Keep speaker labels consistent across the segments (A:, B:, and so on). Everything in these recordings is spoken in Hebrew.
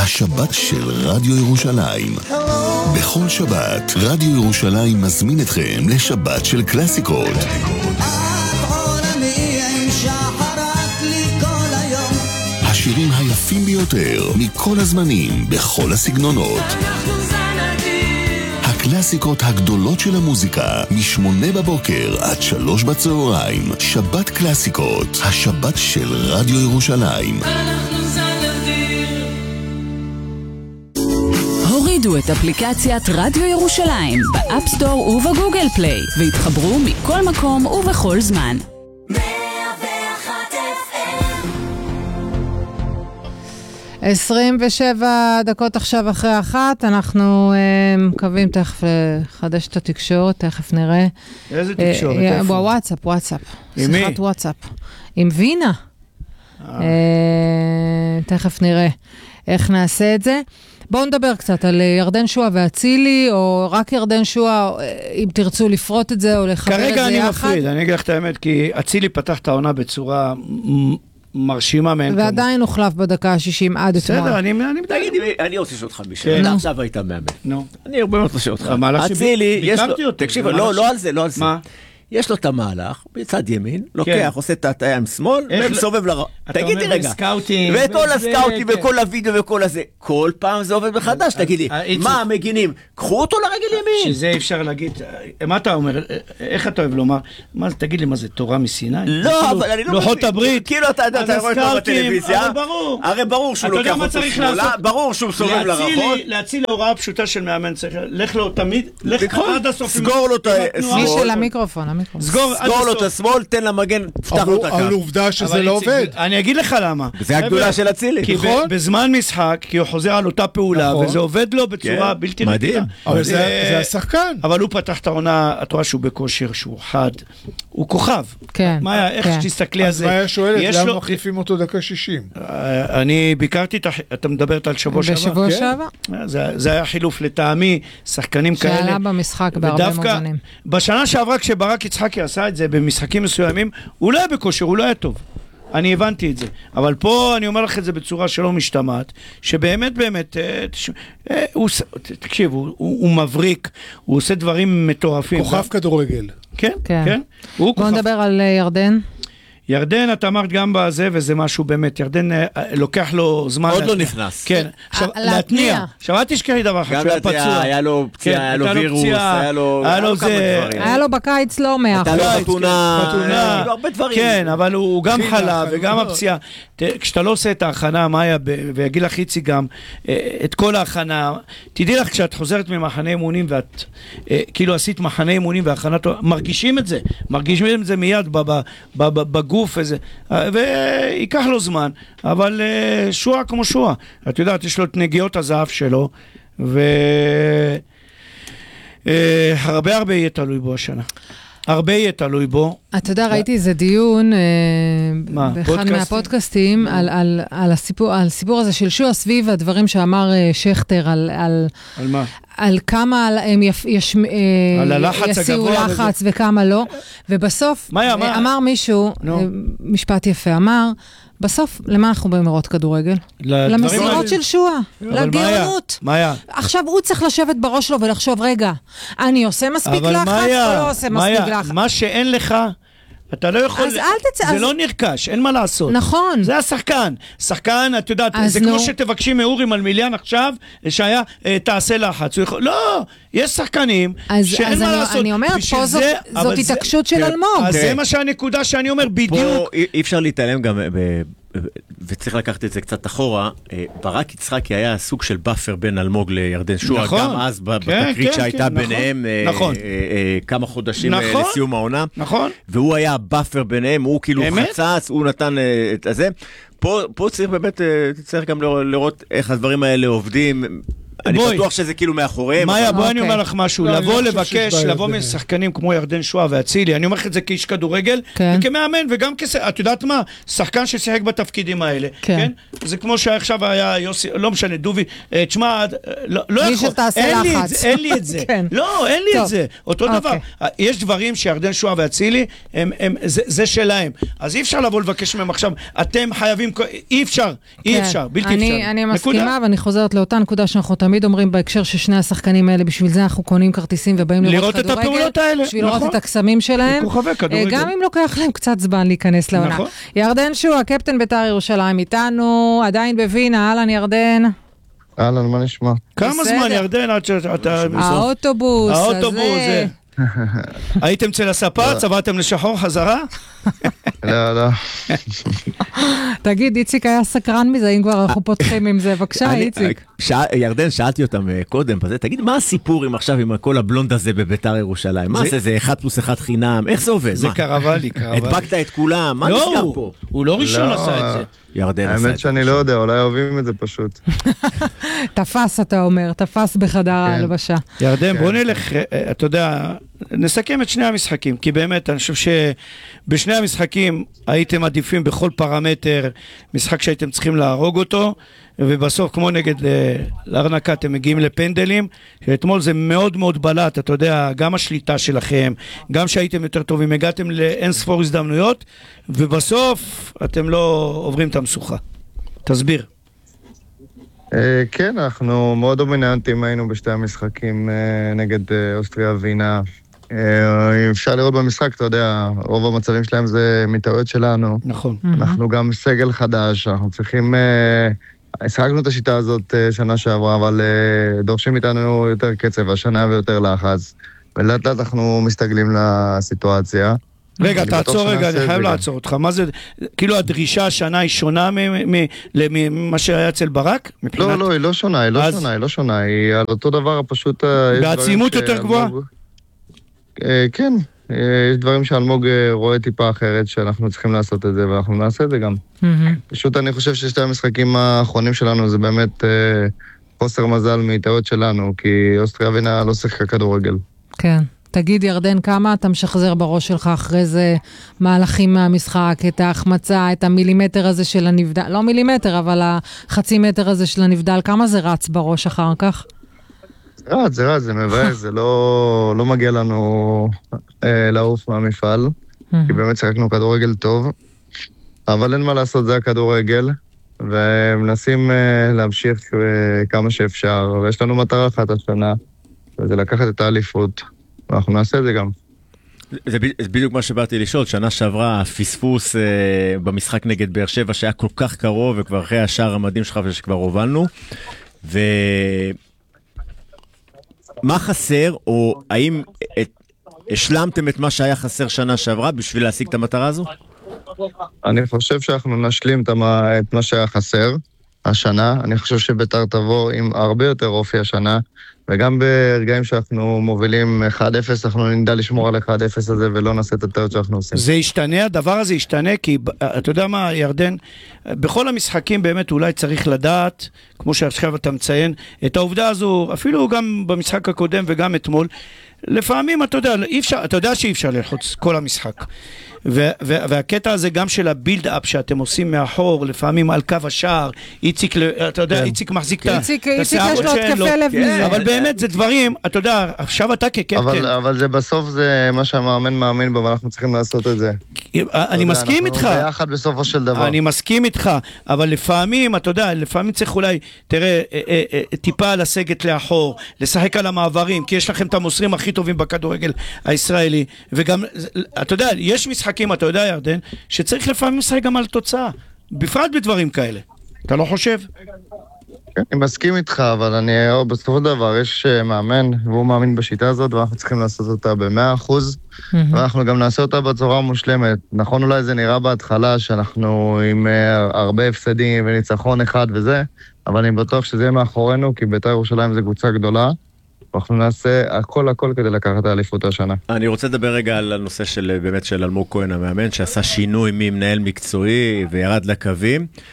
A: השבת של רדיו ירושלים. בכל שבת, רדיו ירושלים מזמין אתכם לשבת של קלאסיקות. השירים היפים ביותר מכל הזמנים, בכל הסגנונות. הקלאסיקות הגדולות של המוזיקה, מ8 בבוקר עד 3 בצהריים. שבת קלאסיקות, השבת של רדיו ירושלים.
B: הורידו את אפליקציית רדיו ירושלים באפסטור ובגוגל פליי והתחברו מכל מקום ובכל זמן.
C: 27 דקות עכשיו אחרי 1, אנחנו מקווים תכף לחדש את התקשורת, תכף נראה.
D: איזה תקשורת?
C: וואטסאפ.
D: עם מי?
C: שיחת וואטסאפ. עם וינה. תכף נראה איך נעשה את זה. בואו נדבר קצת על ירדן שועה ואצילי, או רק ירדן שועה, אם תרצו לפרוט את זה או לחבר את זה יחד.
D: כרגע אני מפריד, אני אגיד לך את האמת, כי אצילי פתח את העונה בצורה מרשימה מאין כמוה.
C: ועדיין הוחלף בדקה ה-60 עד אתמול.
D: בסדר, אני
E: תגידי, אני רוצה שאותך בשביל. אתה עכשיו היית מאמן.
D: נו.
E: אני הרבה מאוד רוצה שאותך.
D: המהלך
E: אצילי, יש לו...
D: ביקרתי אותו.
E: תקשיב, לא על זה, לא על זה.
D: מה?
E: יש לו את המהלך, בצד ימין, לוקח, עושה את הטעיה עם שמאל, ומסובב לרע. תגידי רגע. ואת כל הסקאוטים וכל הוידאו וכל הזה, כל פעם זה עובד מחדש, תגידי. מה המגינים? קחו אותו לרגל ימין.
D: שזה אפשר להגיד, מה אתה אומר? איך אתה אוהב לומר? תגיד לי, מה זה, תורה מסיני?
E: לא, אבל אני לא...
D: לוחות הברית?
E: כאילו אתה רואה אותו בטלוויזיה. הרי ברור שהוא לוקח אותו שמאלה, ברור שהוא מסובב לרחוב.
D: להציל להוראה פשוטה של מאמן צריך, לך לו תמיד, לך עד הסוף.
E: סגור לו את
C: מי של המיקרופון.
E: סגור לו את השמאל, תן למגן, פתח לו את הקו.
F: אבל עובדה שזה לא עובד.
D: אני אגיד לך למה.
E: זה הגדולה של אצילי.
D: כי בזמן משחק, כי הוא חוזר על אותה פעולה, וזה עובד לו בצורה בלתי רגילה.
E: מדהים.
F: אבל זה השחקן.
D: אבל הוא פתח את העונה, את רואה שהוא בכושר, שהוא חד. הוא כוכב.
C: כן.
D: מאיה, איך שתסתכלי על זה?
F: אז מאיה שואלת, למה מחליפים אותו דקה 60?
D: אני ביקרתי, אתה מדברת על שבוע שעבר?
C: בשבוע שעבר?
D: זה היה חילוף לטעמי, שחקנים כאלה.
C: שעלה במשחק בהרבה מובנים.
D: בשנה שעברה כשברק יצחקי עשה את זה במשחקים מסוימים, הוא לא היה בכושר, הוא לא היה טוב. אני הבנתי את זה. אבל פה אני אומר לך את זה בצורה שלא משתמעת, שבאמת, תקשיב, הוא מבריק, הוא עושה דברים מטורפים.
F: כוכב כדורגל.
D: כן, כן.
C: בואו נדבר על ירדן.
D: ירדן, את אמרת גם בזה, וזה משהו באמת, ירדן לוקח לו זמן.
E: עוד לא נכנס.
D: כן, להתניע. עכשיו, אל תשכחי דבר אחד, שהוא היה פצוע.
E: היה לו פציעה, היה לו וירוס, היה לו כמה דברים.
C: היה לו בקיץ לא 100%.
E: הייתה לו חתונה, הרבה דברים.
D: כן, אבל הוא גם חלה וגם הפציעה. כשאתה לא עושה את ההכנה, מאיה, ויגיד לך איצי גם, את כל ההכנה, תדעי לך, כשאת חוזרת ממחנה אימונים, ואת כאילו עשית מחנה אימונים והכנה, מרגישים את זה. מרגישים את זה מיד בגוף איזה, ויקח לו זמן, אבל שועה כמו שועה. את יודעת, יש לו את נגיעות הזהב שלו, הרבה יהיה תלוי בו השנה. הרבה יהיה תלוי בו.
C: אתה יודע, ראיתי איזה דיון באחד מהפודקאסטים על הסיפור הזה של שועה סביב הדברים שאמר שכטר על
D: מה?
C: על כמה הם יסיעו לחץ וכמה לא, ובסוף אמר מישהו, משפט יפה, אמר, בסוף, למה אנחנו באים לראות כדורגל? למסירות של שועה, לגאונות. עכשיו הוא צריך לשבת בראש שלו ולחשוב, רגע, אני עושה מספיק לחץ או לא עושה מספיק לחץ?
D: מה שאין לך, אתה לא יכול, זה לא נרכש, אין מה לעשות.
C: נכון.
D: זה השחקן. שחקן, את יודעת, זה כמו שתבקשים מאורי מלמיליאן עכשיו, שהיה תעשה לחץ. לא, יש שחקנים שאין מה לעשות.
C: אני אומרת, פה זאת התעקשות של אלמוג.
D: אז זה מה שהנקודה שאני אומר, בדיוק.
E: פה אי אפשר להתעלם גם, וצריך לקחת את זה קצת אחורה, ברק יצחקי היה סוג של באפר בין אלמוג לירדן שועה, גם אז בתקרית שהייתה ביניהם כמה חודשים לסיום העונה, והוא היה באפר ביניהם, הוא כאילו חצץ, הוא נתן את זה. פה צריך באמת, צריך גם לראות איך הדברים האלה עובדים. אני בטוח שזה כאילו מאחוריהם.
D: מאיה, בואי אני אומר לך משהו, לבוא לבקש, לבוא משחקנים כמו ירדן שועה ואצילי, אני אומר לך את זה כאיש כדורגל, וכמאמן, וגם את יודעת מה, שחקן ששיחק בתפקידים האלה, כן? זה כמו שעכשיו היה יוסי, לא משנה, דובי, תשמע, לא יכול, אין לי את זה. לא, אין לי את זה. אותו דבר. יש דברים שירדן שועה ואצילי, זה שלהם. אז אי אפשר לבוא לבקש מהם עכשיו, אתם חייבים, אי אפשר, בלתי אפשר.
C: אני מסכימה, ואני חוזרת לאותה נקודה שאנחנו תמיד אומרים בהקשר ששני השחקנים האלה, בשביל זה אנחנו קונים כרטיסים ובאים לראות כדורגל.
D: לראות את הפעולות האלה.
C: בשביל לראות את הקסמים שלהם. גם אם לוקח להם קצת זמן להיכנס לעונה. ירדן שועה, קפטן בית"ר ירושלים איתנו, עדיין בווינה, אהלן ירדן.
G: אהלן, מה נשמע?
D: כמה זמן ירדן עד שאתה...
C: האוטובוס הזה.
D: הייתם אצל הספה, צבעתם לשחור חזרה?
G: לא.
C: תגיד, איציק היה סקרן מזה, אם כבר אנחנו פותחים עם זה, בבקשה, איציק.
E: ירדן, שאלתי אותם קודם, תגיד, מה הסיפור עם כל הבלונד הזה בבית"ר ירושלים? מה זה 1+1 חינם? איך זה עובד?
D: זה קרבה לי.
E: הדבקת את כולם, מה נסגר פה?
D: הוא לא ראשון עשה את זה.
E: ירדן עשה את זה.
G: האמת שאני לא יודע, אולי אוהבים את זה פשוט.
C: תפס, אתה אומר, תפס בחדר ההלבשה.
D: ירדן, בוא נלך, אתה יודע, נסכם את שני המשחקים, כי באמת אני חושב שבשני המשחקים הייתם עדיפים בכל פרמטר, משחק שהייתם צריכים להרוג אותו, ובסוף כמו נגד לארנקה אתם מגיעים לפנדלים, שאתמול זה מאוד מאוד בלט, אתה יודע, גם השליטה שלכם, גם שהייתם יותר טובים, הגעתם לאין ספור הזדמנויות, ובסוף אתם לא עוברים את המשוכה. תסביר.
G: כן, אנחנו מאוד דומיננטים היינו בשתי המשחקים נגד אוסטריה ווינה. אפשר לראות במשחק, אתה יודע, רוב המצבים שלהם זה מטעויות שלנו.
D: נכון.
G: אנחנו גם סגל חדש, אנחנו צריכים... השחקנו את השיטה הזאת שנה שעברה, אבל דורשים איתנו יותר קצב השנה ויותר לחץ. ולאט לאט אנחנו מסתגלים לסיטואציה.
D: רגע, תעצור רגע, אני חייב לעצור אותך. מה זה, כאילו הדרישה השנה היא שונה ממה שהיה אצל ברק?
G: לא, היא לא שונה, היא על אותו דבר, פשוט...
D: בעצימות יותר גבוהה?
G: כן, יש דברים שאלמוג רואה טיפה אחרת, שאנחנו צריכים לעשות את זה, ואנחנו נעשה את זה גם. פשוט אני חושב ששתי המשחקים האחרונים שלנו זה באמת חוסר מזל מטעויות שלנו, כי אוסטריה ווינה לא שיחקה כדורגל.
C: כן. תגיד ירדן, כמה אתה משחזר בראש שלך אחרי זה מהלכים מהמשחק, את ההחמצה, את המילימטר הזה של הנבדל, לא מילימטר, אבל החצי מטר הזה של הנבדל, כמה זה רץ בראש אחר כך?
G: זה רץ, זה מבאס, זה לא מגיע לנו לעוף מהמפעל, כי באמת שיחקנו כדורגל טוב, אבל אין מה לעשות, זה הכדורגל, ומנסים להמשיך כמה שאפשר, ויש לנו מטרה אחת השנה, וזה לקחת את האליפות. ואנחנו נעשה את זה גם.
E: זה בדיוק מה שבאתי לשאול, שנה שעברה הפספוס במשחק נגד באר שבע שהיה כל כך קרוב, וכבר אחרי השער המדהים שלך ושכבר הובלנו, מה חסר, או האם השלמתם את מה שהיה חסר שנה שעברה בשביל להשיג את המטרה הזו?
G: אני חושב שאנחנו נשלים את מה שהיה חסר השנה, אני חושב שבית"ר תבוא עם הרבה יותר אופי השנה, וגם ברגעים שאנחנו מובילים 1-0, אנחנו נדע לשמור על 1-0 הזה, ולא נעשה את הטעות שאנחנו עושים.
D: זה ישתנה, הדבר הזה ישתנה, כי אתה יודע מה, ירדן, בכל המשחקים באמת אולי צריך לדעת, כמו שעכשיו אתה מציין, את העובדה הזו, אפילו גם במשחק הקודם וגם אתמול, לפעמים אתה יודע שאי אפשר ללחוץ כל המשחק. והקטע הזה גם של הבילד-אפ שאתם עושים מאחור, לפעמים על קו השער, איציק, אתה יודע, איציק מחזיק את
C: השערות שלו,
D: אבל באמת זה דברים, אתה יודע, עכשיו אתה כקפטן.
G: אבל זה בסוף זה מה שהמאמן מאמין בו, ואנחנו צריכים לעשות את זה.
D: אני מסכים איתך.
G: אנחנו ביחד בסופו של דבר.
D: אני מסכים איתך, אבל לפעמים, אתה יודע, לפעמים צריך אולי, תראה, טיפה לסגת לאחור, לשחק על המעברים, כי יש לכם את המוסרים הכי טובים בכדורגל הישראלי, וגם, אתה יודע, יש משחקים, אתה יודע ירדן, שצריך לפעמים לשחק גם על תוצאה, בפרט בדברים כאלה. אתה לא חושב?
G: אני מסכים איתך, אבל בסופו של דבר יש מאמן, והוא מאמין בשיטה הזאת, ואנחנו צריכים לעשות אותה ב100%, ואנחנו גם נעשה אותה בצורה מושלמת. נכון, אולי זה נראה בהתחלה שאנחנו עם הרבה הפסדים וניצחון אחד וזה, אבל אני בטוח שזה יהיה מאחורינו, כי בית"ר ירושלים זה קבוצה גדולה, ואנחנו נעשה הכל כדי לקחת את האליפות השנה.
E: אני רוצה לדבר רגע על הנושא של באמת של אלמוג כהן המאמן, שעשה שינוי ממנהל מקצועי וירד לקווים.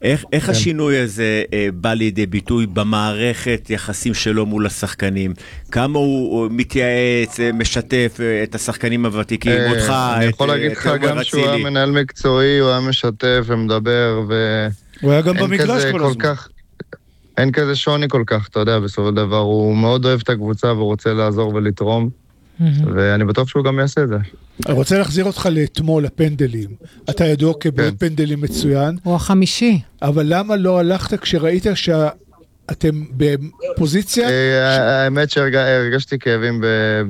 E: איך השינוי הזה בא לידי ביטוי במערכת יחסים שלו מול השחקנים? כמה הוא מתייעץ, משתף את השחקנים הוותיקים, אותך,
G: אני יכול להגיד לך גם שהוא היה מנהל מקצועי, הוא היה משתף ומדבר,
D: הוא היה גם במגרש כל הזמן.
G: אין כזה שוני כל כך, אתה יודע, בסופו של דבר, הוא מאוד אוהב את הקבוצה והוא רוצה לעזור ולתרום, ואני בטוח שהוא גם יעשה את זה.
F: אני רוצה להחזיר אותך לאתמול, לפנדלים. אתה ידוע כבעוד פנדלים מצוין.
C: הוא החמישי.
F: אבל למה לא הלכת כשראית שאתם בפוזיציה?
G: האמת שהרגשתי כאבים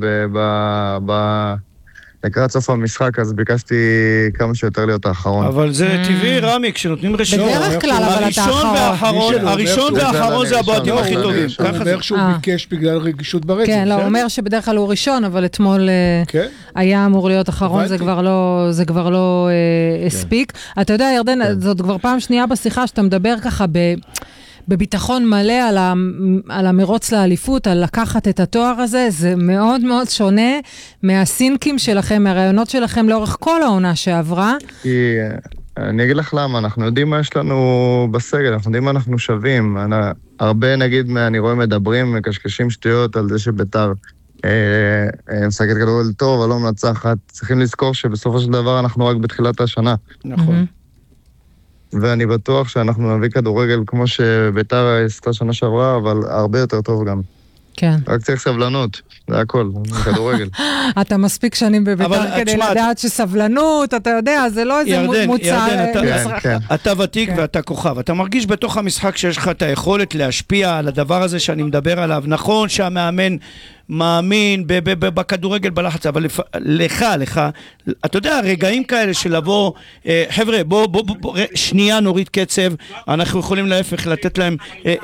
G: לקראת סוף המשחק, אז ביקשתי כמה שיותר להיות האחרון.
D: אבל זה טבעי, רמי, כשנותנים ראשון.
C: בדרך כלל, אבל אתה האחרון.
D: הראשון והאחרון זה הבועטים הכי טובים.
F: הוא אומר שהוא ביקש בגלל רגישות ברצף.
C: כן, לא, הוא אומר שבדרך כלל הוא ראשון, אבל אתמול היה אמור להיות אחרון, זה כבר לא הספיק. אתה יודע, ירדן, זאת כבר פעם שנייה בשיחה שאתה מדבר ככה בביטחון מלא על המרוץ לאליפות, על לקחת את התואר הזה, זה מאוד מאוד שונה מהסינקים שלכם, מהרעיונות שלכם לאורך כל העונה שעברה.
G: אני אגיד לך למה, אנחנו יודעים מה יש לנו בסגל, אנחנו יודעים מה אנחנו שווים. הרבה נגיד, אני רואה מדברים, מקשקשים שטויות על זה שביתר משחקת כדורגל טוב, אבל לא מנצחת. צריכים לזכור שבסופו של דבר אנחנו רק בתחילת השנה.
D: נכון.
G: ואני בטוח שאנחנו נביא כדורגל כמו שביתר עשתה שנה שעברה, אבל הרבה יותר טוב גם.
C: כן.
G: רק צריך סבלנות, זה הכל, כדורגל.
C: אתה מספיק שנים בביתר כדי לדעת שסבלנות, אתה יודע, זה לא איזה מוצא.
D: אתה ותיק ואתה כוכב. אתה מרגיש בתוך המשחק שיש לך את היכולת להשפיע על הדבר הזה שאני מדבר עליו. נכון שהמאמן מאמין בכדורגל בלחץ, אבל לך, אתה יודע, רגעים כאלה של לבוא, חבר'ה, בוא, שנייה נוריד קצב, אנחנו יכולים להפך לתת להם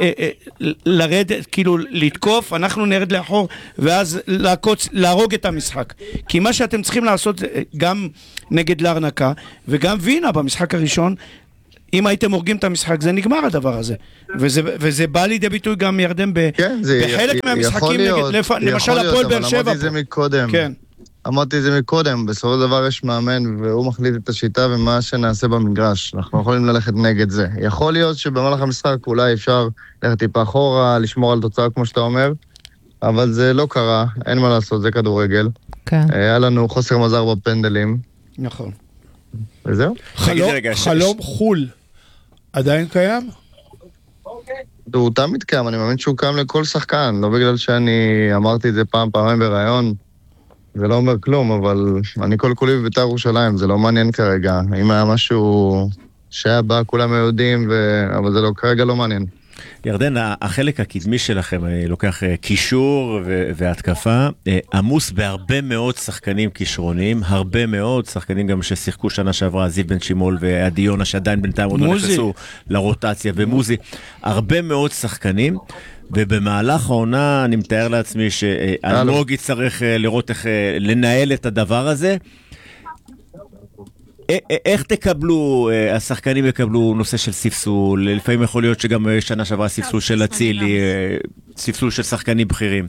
D: לרדת, כאילו לתקוף, אנחנו נרד לאחור, ואז להרוג את המשחק. כי מה שאתם צריכים לעשות, גם נגד לארנקה, וגם וינה במשחק הראשון, אם הייתם הורגים את המשחק, זה נגמר הדבר הזה. וזה בא לידי ביטוי גם ירדן בחלק מהמשחקים, למשל הפועל באר שבע.
G: אמרתי זה מקודם.
D: כן.
G: אמרתי זה מקודם, בסופו של דבר יש מאמן, והוא מחליט את השיטה ומה שנעשה במגרש. אנחנו יכולים ללכת נגד זה. יכול להיות שבמהלך המשחק אולי אפשר ללכת טיפה אחורה, לשמור על תוצאה כמו שאתה אומר, אבל זה לא קרה, אין מה לעשות, זה כדורגל.
C: כן.
G: היה לנו חוסר מזל בפנדלים.
D: נכון.
G: וזהו.
F: חלום חול. עדיין קיים?
G: הוא תמיד קיים, אני מאמין שהוא קיים לכל שחקן, לא בגלל שאני אמרתי את זה פעמיים ברעיון, זה לא אומר כלום, אבל אני כל כולי בבית"ר ירושלים, זה לא מעניין כרגע. אם היה משהו שהיה בא, כולם יודעים, אבל זה כרגע לא מעניין.
E: ירדן, החלק הקדמי שלכם לוקח קישור והתקפה, עמוס בהרבה מאוד שחקנים כישרוניים, הרבה מאוד שחקנים גם ששיחקו שנה שעברה, זיו בן שימול ועדי יונה שעדיין בינתיים עוד לא נכנסו לרוטציה, ומוזי, הרבה מאוד שחקנים, ובמהלך העונה אני מתאר לעצמי שאלמוג יצטרך לראות איך לנהל את הדבר הזה. איך תקבלו, השחקנים יקבלו נושא של ספסול, לפעמים יכול להיות שגם שנה שעברה ספסול של אצילי, ספסול של שחקנים בכירים.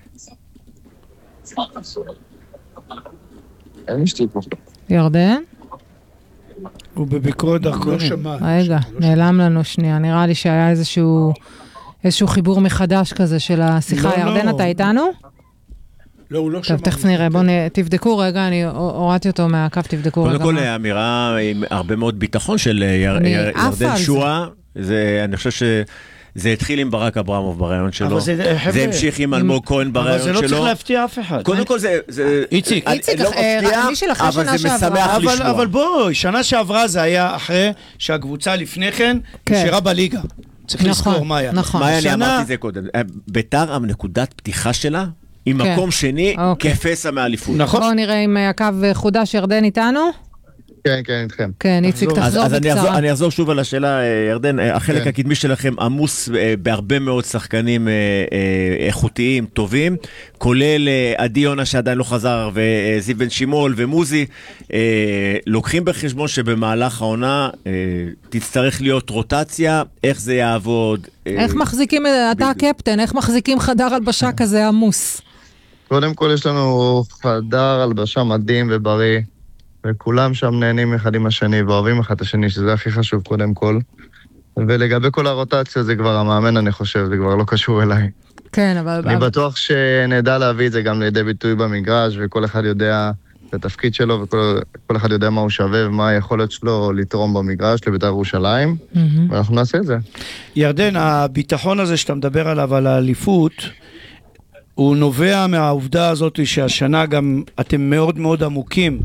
G: אין משתי פה.
C: ירדן?
D: הוא בביקורת דרכונים.
C: רגע, נעלם לנו שנייה, נראה לי שהיה איזשהו חיבור מחדש כזה של השיחה. ירדן, אתה איתנו?
F: לא, הוא לא שמע.
C: טוב, תכף נראה, בואו תבדקו רגע, אני הורדתי אותו מהקו, תבדקו רגע.
E: קודם כל, אמירה עם הרבה מאוד ביטחון של ירדן שואה, אני חושב שזה התחיל עם ברק אברמוב ברעיון שלו, זה המשיך עם אלמוג כהן ברעיון שלו.
D: אבל זה לא צריך להפתיע אף אחד.
E: קודם כל זה
C: איציק,
E: אבל זה משמח לשמוע.
D: אבל בואי, שנה שעברה זה היה אחרי שהקבוצה לפני כן נשארה בליגה. צריך לזכור מאיה.
E: מאיה, אני אמרתי זה קודם. ביתר, הנקודת פתיחה שלה, עם מקום שני, כפסע מאליפות.
C: נכון. בואו נראה אם הקו חודש. ירדן איתנו?
G: כן, כן, איתכם.
C: כן, איציק, תחזור בקצרה.
E: אני אחזור שוב על השאלה, ירדן, החלק הקדמי שלכם עמוס בהרבה מאוד שחקנים איכותיים, טובים, כולל עדי יונה שעדיין לא חזר, וזיו בן שימול ומוזי, לוקחים בחשבון שבמהלך העונה תצטרך להיות רוטציה, איך זה יעבוד?
C: איך מחזיקים, אתה הקפטן, איך מחזיקים חדר הלבשה כזה עמוס?
G: קודם כל יש לנו חדר הלבשה מדהים ובריא, וכולם שם נהנים אחד עם השני ואוהבים אחד השני, שזה הכי חשוב קודם כל. ולגבי כל הרוטציה זה כבר המאמן, אני חושב, זה כבר לא קשור אליי.
C: כן, אבל...
G: אני בטוח שנדע להביא את זה גם לידי ביטוי במגרש, וכל אחד יודע את התפקיד שלו, וכל אחד יודע מה הוא שווה, ומה היכולת שלו לתרום במגרש לבית"ר ירושלים, ואנחנו נעשה את זה.
D: ירדן, הביטחון הזה שאתה מדבר עליו, על האליפות, הוא נובע מהעובדה הזאת שהשנה גם אתם מאוד מאוד עמוקים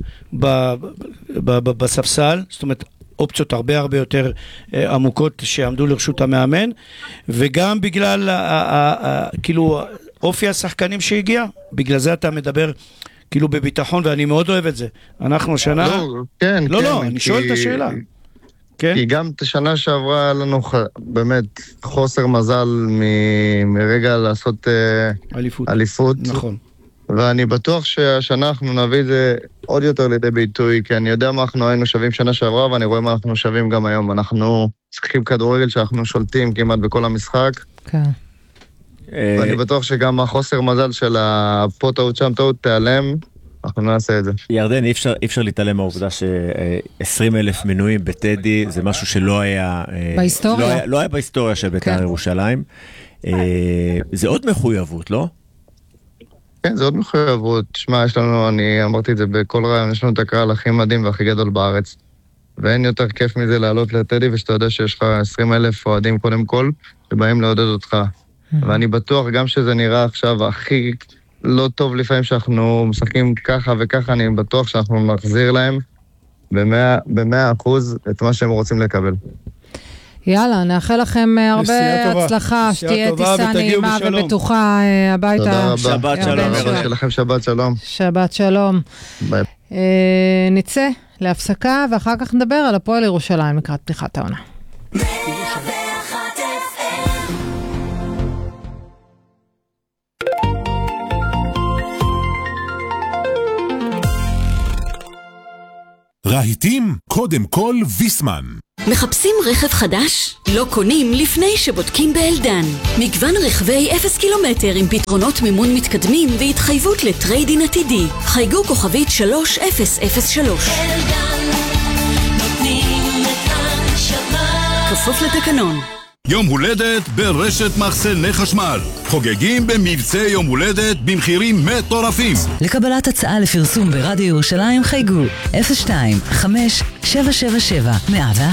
D: בספסל, זאת אומרת, אופציות הרבה הרבה יותר עמוקות שעמדו לרשות המאמן, וגם בגלל כאילו אופי השחקנים שהגיע, בגלל זה אתה מדבר כאילו בביטחון, ואני מאוד אוהב את זה. אנחנו השנה... לא, אני שואל את השאלה.
G: כי גם את השנה שעברה לנו באמת חוסר מזל מרגע לעשות אליפות.
D: נכון.
G: ואני בטוח שהשנה אנחנו נביא את זה עוד יותר לידי ביטוי, כי אני יודע מה אנחנו היינו שווים שנה שעברה, ואני רואה מה אנחנו שווים גם היום. אנחנו משחקים כדורגל שאנחנו שולטים כמעט בכל המשחק.
C: כן.
G: ואני בטוח שגם החוסר מזל של פה טעות שם טעות תיעלם, אנחנו נעשה את זה.
E: ירדן, אי אפשר להתעלם מהעובדה ש20,000 מנויים בטדי, זה משהו שלא היה...
C: בהיסטוריה.
E: לא היה בהיסטוריה של בית"ר ירושלים. זה עוד מחויבות, לא?
G: כן, זה עוד מחויבות. תשמע, יש לנו, אני אמרתי את זה בכל רעיון, יש לנו את הקהל הכי מדהים והכי גדול בארץ. ואין יותר כיף מזה לעלות לטדי, ושאתה יודע שיש לך 20,000 אוהדים קודם כל, שבאים לעודד אותך. ואני בטוח גם שזה נראה עכשיו הכי לא טוב לפעמים שאנחנו משחקים ככה וככה, אני בטוח שאנחנו נחזיר להם ב100% את מה שהם רוצים לקבל.
C: יאללה, נאחל לכם הרבה הצלחה, שתהיה טיסה נעימה ובטוחה הביתה.
G: תודה רבה.
E: שבת שלום.
G: שיהיה לכם שבת שלום.
C: שבת שלום.
G: ביי.
C: נצא להפסקה, ואחר כך נדבר על הפועל ירושלים לקראת פתיחת העונה.
H: רהיטים, קודם כל ויסמן.
I: מחפשים רכב חדש? לא קונים לפני שבודקים באלדן. מגוון רכבי 0 קילומטר עם פתרונות מימון מתקדמים והתחייבות לטריידין עתידי. חייגו כוכבית 3003. אלדן, נותנים את הנשמה. כפוף לתקנון.
H: יום הולדת ברשת מחסני חשמל. חוגגים במבצע יום הולדת במחירים מטורפים.
J: לקבלת הצעה לפרסום ברדיו ירושלים חייגו 02-5777-101.